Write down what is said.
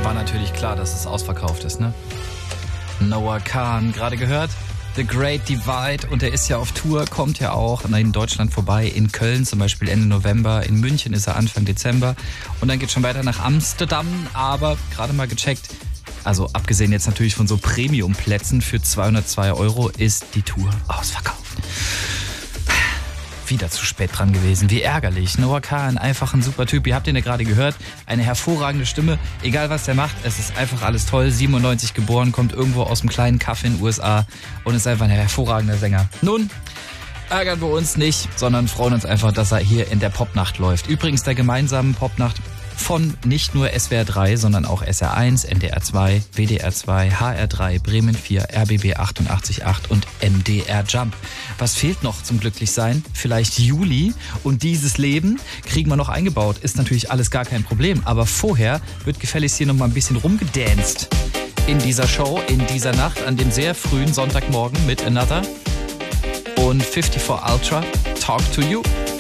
war natürlich klar, dass es ausverkauft ist, ne? Noah Kahan, gerade gehört. The Great Divide, und er ist ja auf Tour, kommt ja auch in Deutschland vorbei, in Köln zum Beispiel Ende November, in München ist er Anfang Dezember und dann geht schon weiter nach Amsterdam, aber gerade mal gecheckt, also abgesehen jetzt natürlich von so Premium-Plätzen für 202 € ist die Tour ausverkauft. Wieder zu spät dran gewesen. Wie ärgerlich. Noah Kahan, einfach ein super Typ. Ihr habt ihn ja gerade gehört. Eine hervorragende Stimme. Egal was der macht, es ist einfach alles toll. 97 geboren, kommt irgendwo aus einem kleinen Kaff in den USA und ist einfach ein hervorragender Sänger. Nun, ärgern wir uns nicht, sondern freuen uns einfach, dass er hier in der Popnacht läuft. Übrigens der gemeinsamen Popnacht von nicht nur SWR 3, sondern auch SR 1, NDR 2, WDR 2, HR 3, Bremen 4, RBB 88.8 und MDR Jump. Was fehlt noch zum Glücklichsein? Vielleicht Juli, und dieses Leben kriegen wir noch eingebaut. Ist natürlich alles gar kein Problem, aber vorher wird gefälligst hier noch mal ein bisschen rumgedanced in dieser Show, in dieser Nacht, an dem sehr frühen Sonntagmorgen mit Another und 54 Ultra, Talk to You.